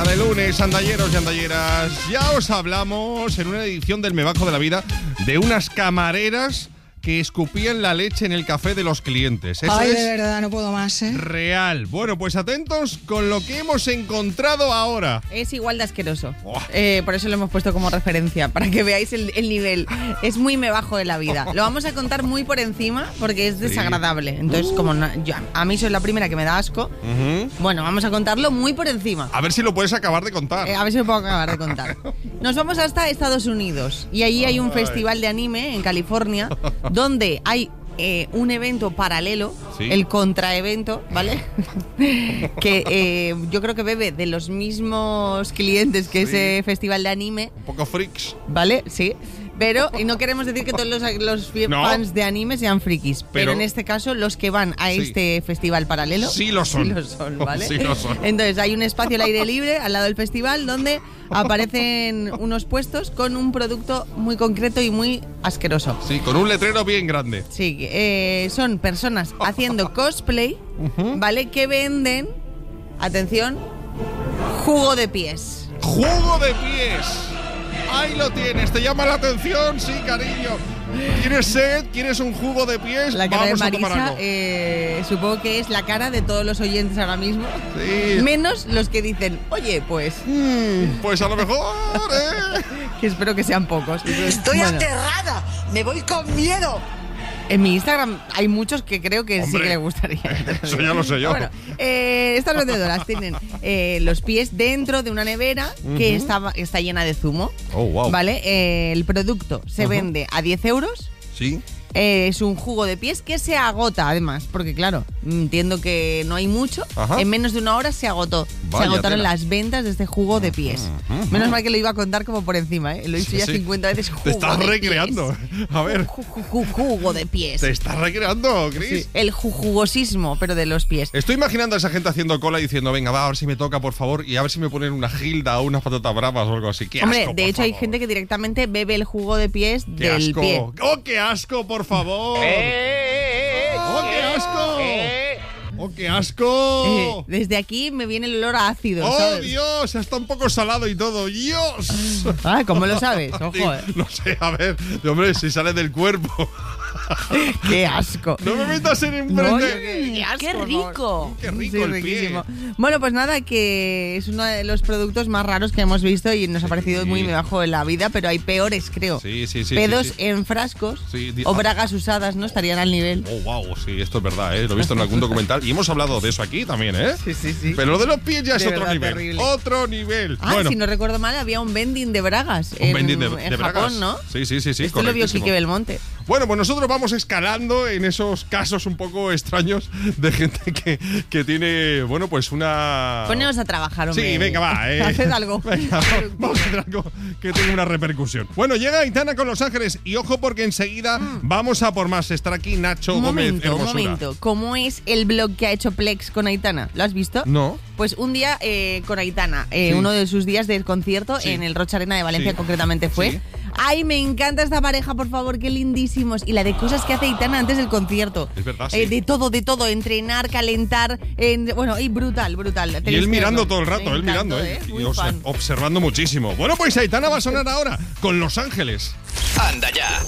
de lunes, andalleros y andalleras. Ya os hablamos en una edición del Me Bajo de la Vida de unas camareras que escupían la leche en el café de los clientes. Eso Ay, es de verdad, no puedo más, ¿eh? real. Bueno, pues atentos con lo que hemos encontrado ahora. Es igual de asqueroso. Oh. Por eso lo hemos puesto como referencia, para que veáis el nivel. Es muy me bajo de la vida. Lo vamos a contar muy por encima porque es desagradable. Entonces, como a mí soy la primera que me da asco, bueno, vamos a contarlo muy por encima. A ver si lo puedes acabar de contar. A ver si lo puedo acabar de contar. Nos vamos hasta Estados Unidos y allí hay un festival de anime en California donde hay un evento paralelo, ¿sí? El contraevento, ¿vale? que yo creo que bebe de los mismos clientes que Sí. ese festival de anime, Un poco freaks. ¿vale? Sí. Pero y no queremos decir que todos los No. fans de anime sean frikis, pero en este caso los que van a Sí. este festival paralelo Sí lo son. sí lo son, ¿vale? Sí lo son. Entonces hay un espacio al aire libre al lado del festival donde aparecen unos puestos con un producto muy concreto y muy asqueroso. Sí, con un letrero bien grande. Sí, son personas haciendo cosplay, ¿vale? Que venden, atención, jugo de pies. ¡Jugo de pies! Ahí lo tienes, ¿te llama la atención? Sí, cariño. ¿Quieres sed? ¿Quieres un jugo de pies? La cara Vamos de a tomar Marisa, algo. supongo que es la cara de todos los oyentes ahora mismo. Sí. Menos los que dicen, oye, pues, Pues a lo mejor, que espero que sean pocos. Estoy Bueno, aterrada, me voy con miedo. en mi Instagram hay muchos que creo que sí Hombre, que les gustaría. eso ya lo sé yo. Bueno, estas vendedoras tienen los pies dentro de una nevera que está llena de zumo. Oh, wow. ¿Vale? El producto se vende a 10 euros. Sí. Es un jugo de pies que se agota, además, porque claro, entiendo que no hay mucho. Ajá. En menos de una hora se agotó. Vaya Se agotaron tela. las ventas de este jugo de pies. Menos mal que lo iba a contar como por encima, ¿eh? Lo he dicho Sí, ya sí. 50 veces. Jugo Te estás de recreando. pies. A ver, Jugo de pies. te estás recreando, Chris. Sí, el jugosismo, pero de los pies. Estoy imaginando a esa gente haciendo cola y diciendo, venga, va, a ver si me toca, por favor, y a ver si me ponen una gilda o unas patatas bravas o algo así. ¡Qué Hombre, asco, de por hecho hay favor! gente que directamente bebe el jugo de pies ¡Qué del asco! pie. ¡Oh, qué asco, por favor! ¡Oh, qué asco! ¡Oh, qué asco! Desde aquí me viene el olor a ácido, ¡Oh, ¿sabes? Dios! Está un poco salado y todo. ¡Dios! Ah, ¿cómo lo sabes? Ojo, No sé, a ver, hombre, si sale del cuerpo. ¡Qué asco! No me metas en No, enfrente. qué asco, ¡Qué por rico! Qué rico Sí, el riquísimo. pie. Bueno, pues nada, que es uno de los productos más raros que hemos visto y nos ha parecido muy me bajo de la vida, pero hay peores, creo. Sí, sí, sí. Pedos sí, sí. en frascos Sí, o bragas usadas, ¿no? Estarían al nivel. Oh, wow, sí, esto es verdad, ¿eh? Lo he visto en algún documental y hemos hablado de eso aquí también, ¿eh? Sí, sí, sí. Pero lo de los pies ya es De otro verdad, nivel. terrible. Otro nivel. Ah, bueno, si no recuerdo mal, había un vending de bragas un en, vending de en bragas. Japón, ¿no? Sí, sí, sí, sí. Esto lo vio correctísimo. Quique Belmonte. Bueno, pues nosotros vamos escalando en esos casos un poco extraños de gente que tiene, bueno, pues una... Poneos a trabajar, hombre. Sí, venga, va. Haced algo. Venga, vamos a hacer algo que tenga una repercusión. Bueno, llega Aitana con Los Ángeles y ojo porque enseguida vamos a por más. Estará aquí Nacho Un Gómez momento, un Hermosura. momento. ¿Cómo es el blog que ha hecho Plex con Aitana? ¿Lo has visto? No. Pues un día con Aitana, Sí. uno de sus días de concierto Sí. en el Rocha Arena de Valencia Sí. concretamente fue. Sí. Ay, me encanta esta pareja, por favor, qué lindísimos. Y la de cosas que hace Aitana antes del concierto. Es verdad, sí. De todo, entrenar, calentar, bueno, y brutal. Y Tenéis él que mirando verlo. todo el rato, Me él mirando, encantó, y Muy fan. observando muchísimo. Bueno, pues Aitana va a sonar ahora con Los Ángeles. Anda ya.